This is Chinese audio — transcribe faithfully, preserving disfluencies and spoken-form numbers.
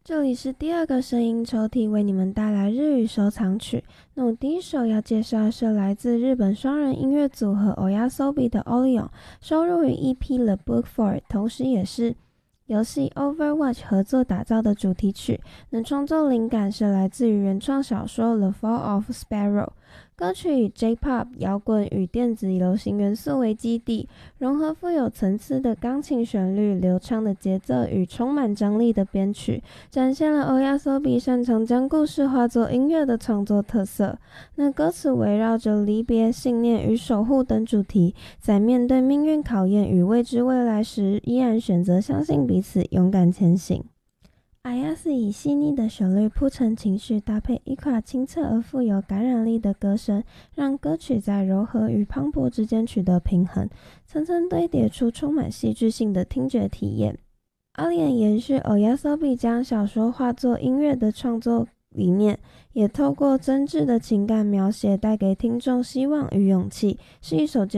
这里是第二个声音抽屉，为你们带来日语收藏曲。那我第一首要介绍的是来自日本双人音乐组合 Oyasobi 的 Olion， 收录于 E P The Book For， 同时也是游戏 Overwatch 合作打造的主题曲。那创作灵感是来自于原创小说 The Fall of Sparrow。歌曲以 J-Pop 摇滚与电子流行元素为基底，融合富有层次的钢琴旋律、流畅的节奏与充满张力的编曲，展现了 Oyasobi 擅长将故事化作音乐的创作特色。那歌词围绕着离别、信念与守护等主题，在面对命运考验与未知未来时，依然选择相信彼此，勇敢前行。Ayase 以细腻的旋律铺陈情绪，搭配一卡清澈而富有感染力的歌声，让歌曲在柔和与磅礴之间取得平衡，层层堆叠出充满戏剧性的听觉体验。Olion 延续 Oyasobi 将小说化作音乐的创作理念，也透过真挚的情感描写带给听众希望与勇气，是一首